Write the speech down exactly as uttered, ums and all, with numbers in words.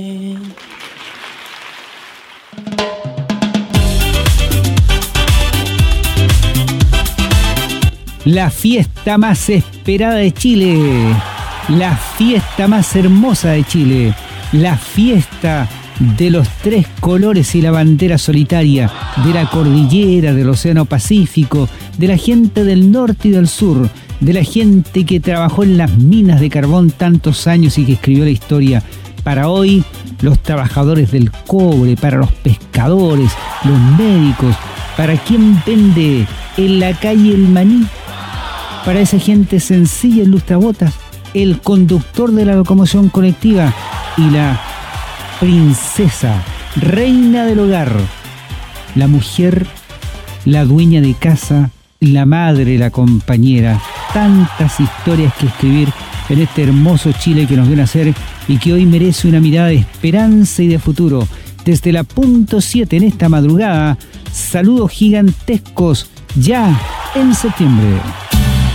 La fiesta más esperada de Chile, la fiesta más hermosa de Chile, la fiesta de los tres colores y la bandera solitaria, de la cordillera, del Océano Pacífico, de la gente del norte y del sur, de la gente que trabajó en las minas de carbón tantos años y que escribió la historia. Para hoy, los trabajadores del cobre, para los pescadores, los médicos, para quien vende en la calle el maní, para esa gente sencilla en lustrabotas, el conductor de la locomoción colectiva y la princesa, reina del hogar, la mujer, la dueña de casa, la madre, la compañera. Tantas historias que escribir en este hermoso Chile que nos vio nacer y que hoy merece una mirada de esperanza y de futuro. Desde la punto siete en esta madrugada, saludos gigantescos ya en septiembre.